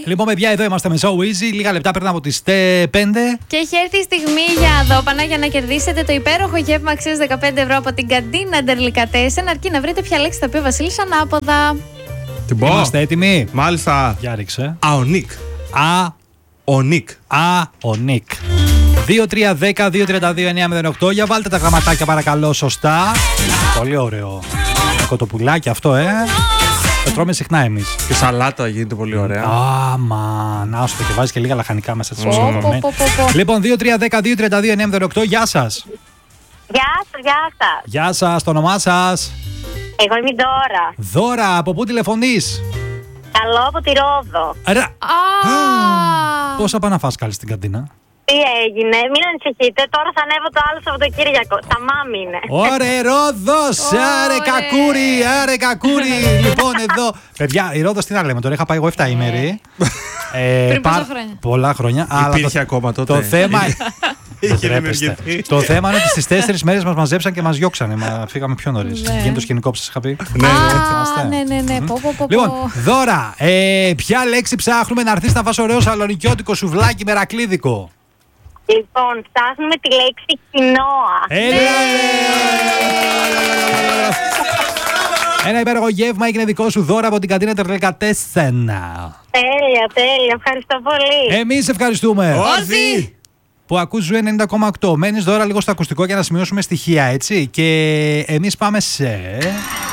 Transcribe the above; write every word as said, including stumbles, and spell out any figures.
Λοιπόν, παιδιά, εδώ είμαστε με So Easy. Λίγα λεπτά πριν από τις πέντε. Και έχει έρθει η στιγμή για δώπανα για να κερδίσετε το υπέροχο γεύμα αξίας δεκαπέντε ευρώ από την Καντίνα Ντερλικατέσεν. Αρκεί να βρείτε ποια λέξη θα πει ο Βασίλης ανάποδα. Την πω. Είμαστε έτοιμοι. Μάλιστα. Για ρίξε. Αονίκ. Α. Ο Νίκ. Α. Ο Νίκ. δύο τρία δέκα δύο τριάντα δύο εννιά μηδέν οκτώ. Για βάλτε τα γραμματάκια παρακαλώ σωστά. Πολύ ωραίο. Κοτοπουλάκι αυτό, ε. Το τρώμε συχνά εμείς. Και σαλάτα γίνεται πολύ ωραία. Άμα, να σου το και βάζεις και λίγα λαχανικά μέσα της Πω, πω, πω, πω, πω. Λοιπόν, δύο τρία δέκα δύο τριάντα δύο εννιά μηδέν οκτώ. Γεια σας. Γεια σας, γεια σας. Γεια σας, το όνομά σας. Εγώ είμαι η Δώρα. Δώρα, από πού τηλεφωνείς? Καλό από τη Ρόδο. Ρα. Α, Πόσα πάνε να φας καλή στην καντίνα? Τι έγινε, μην ανησυχείτε, τώρα θα ανέβω το άλλο Σαββατοκύριακο. Τα μάμη είναι. Ωραία, Ρόδος! Άρε Ωραία. κακούρι, άρε κακούρι! Λοιπόν, εδώ. Παιδιά, η Ρόδος τι να λέμε, τώρα είχα πάει εγώ επτά ημέρη. Ε, Πριν πόσα πα- χρόνια? Πολλά χρόνια. Αλλά Υπήρχε το, ακόμα τότε. το θέμα. Είχε Τρέπεστε. δημιουργηθεί. Το θέμα είναι ότι στις τέσσερις μέρες μας μαζέψαν και μας διώξανε. Μα φύγαμε πιο νωρίς. Ναι. Γίνεται το σκηνικό που σας είχα πει. Ναι, ναι. Α, ναι, ναι, ναι. Πω, πω, πω, Λοιπόν, πω. Δώρα, ε, ποια λέξη ψάχνουμε να έρθεις να φας ωραίο σαλονικιώτικο σουβλάκι με ρακλίδικο? Λοιπόν, ψάχνουμε τη λέξη κοινόα. Έλα, ρε. Ένα υπέροχο γεύμα έγινε δικό σου, Δώρα, από την Καντίνα Ντερλικατέσεν. Τέλεια, τέλεια, ευχαριστώ πολύ. Εμείς ευχαριστούμε Όρθι! που ακούς Ζου ενενήντα κόμμα οκτώ. Μένεις Δώρα λίγο στο ακουστικό για να σημειώσουμε στοιχεία, έτσι. Και εμείς πάμε σε...